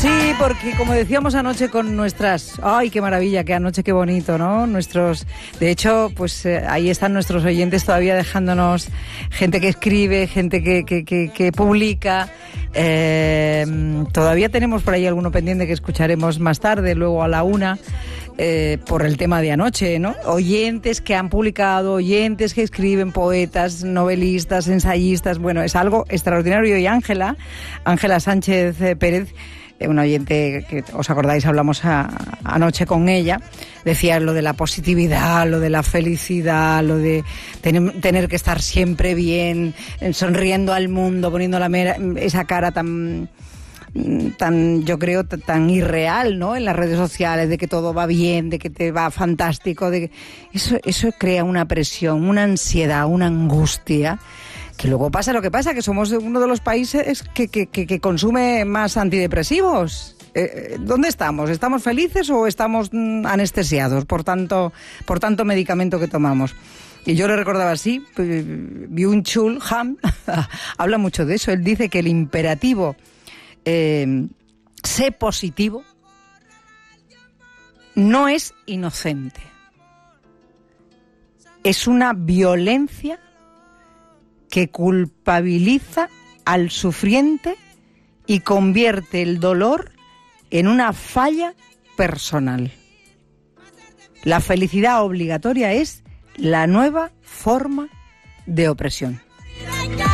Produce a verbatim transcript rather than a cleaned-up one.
Sí, porque como decíamos anoche con nuestras... ¡Ay, qué maravilla! ¡Qué anoche, qué bonito!, ¿no? Nuestros... De hecho, pues eh, ahí están nuestros oyentes todavía dejándonos, gente que escribe, gente que, que, que, que publica. Eh, todavía tenemos por ahí alguno pendiente que escucharemos más tarde, luego a la una, eh, por el tema de anoche, ¿no? Oyentes que han publicado, oyentes que escriben, poetas, novelistas, ensayistas. Bueno, es algo extraordinario. Y Ángela, Ángela Sánchez Pérez, un oyente que os acordáis, hablamos a, anoche con ella, decía lo de la positividad, lo de la felicidad, lo de ten, tener que estar siempre bien, sonriendo al mundo, poniendo la mera, esa cara tan, tan, yo creo, tan irreal, ¿no? En las redes sociales, de que todo va bien, de que te va fantástico, de que eso, eso crea una presión, una ansiedad, una angustia. Que luego pasa lo que pasa, que somos uno de los países que, que, que, que consume más antidepresivos. Eh, ¿Dónde estamos? ¿Estamos felices o estamos mm, anestesiados por tanto, por tanto medicamento que tomamos? Y yo le recordaba así, Byung-Chul Han habla mucho de eso. Él dice que el imperativo eh, sé positivo no es inocente. Es una violencia que culpabiliza al sufriente y convierte el dolor en una falla personal. La felicidad obligatoria es la nueva forma de opresión.